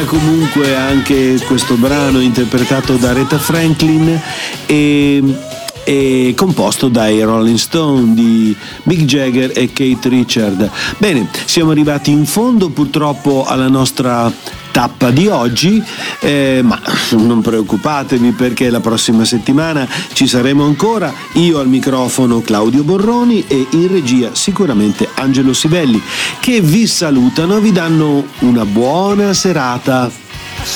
piacerà comunque anche questo brano interpretato da Aretha Franklin e composto dai Rolling Stone di Mick Jagger e Keith Richards. Bene, siamo arrivati in fondo purtroppo alla nostra tappa di oggi, ma non preoccupatevi perché la prossima settimana ci saremo ancora, io al microfono Claudio Borroni e in regia sicuramente Angelo Sivelli, che vi salutano e vi danno una buona serata.